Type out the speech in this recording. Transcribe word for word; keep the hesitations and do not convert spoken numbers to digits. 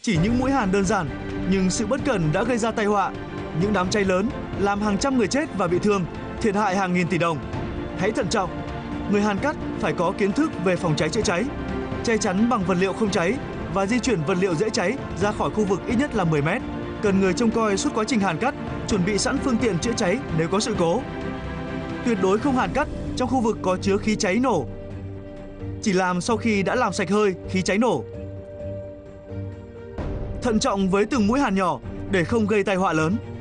Chỉ những mũi hàn đơn giản, nhưng sự bất cẩn đã gây ra tai họa. Những đám cháy lớn làm hàng trăm người chết và bị thương, thiệt hại hàng nghìn tỷ đồng. Hãy thận trọng. Người hàn cắt phải có kiến thức về phòng cháy chữa cháy, che chắn bằng vật liệu không cháy và di chuyển vật liệu dễ cháy ra khỏi khu vực ít nhất là mười mét. Cần người trông coi suốt quá trình hàn cắt, chuẩn bị sẵn phương tiện chữa cháy nếu có sự cố. Tuyệt đối không hàn cắt trong khu vực có chứa khí cháy nổ. Chỉ làm sau khi đã làm sạch hơi khí cháy nổ. Thận trọng với từng mũi hàn nhỏ để không gây tai họa lớn.